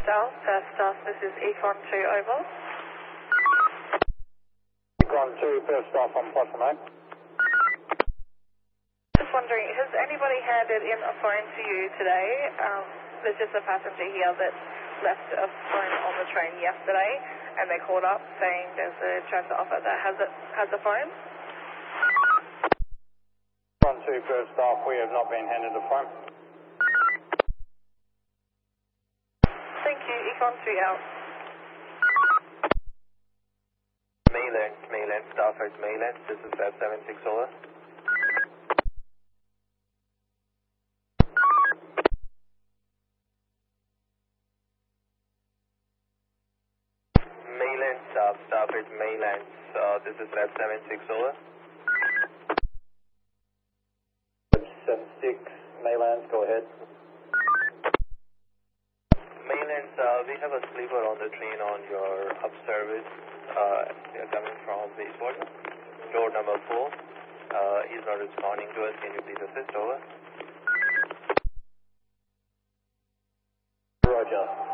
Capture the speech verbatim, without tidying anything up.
South, First Staff, this is Econ two, over. Econ two, First Staff on platform eight. Just wondering, has anybody handed in a phone to you today? Um, there's just a passenger here that left a phone on the train yesterday, and they called up saying there's a transit offer that has a, has a phone. Econ two, First Staff, we have not been handed a phone. Thank you, Econ two out. Mainland, mainland, staff at mainland, this is F seven six over. Mainland staff, staff at mainland, uh, this is F seven six over. seven six, Maylands, go ahead. Mainland, uh, we have a sleeper on the train on your up service. Uh, they are coming from Bayswater. Door number four. Uh, he's not responding to us. Can you please assist? Over. Roger.